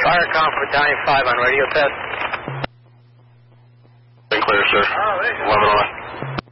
Fire com for Battalion 5 on radio test. Clear, sir. 11 on.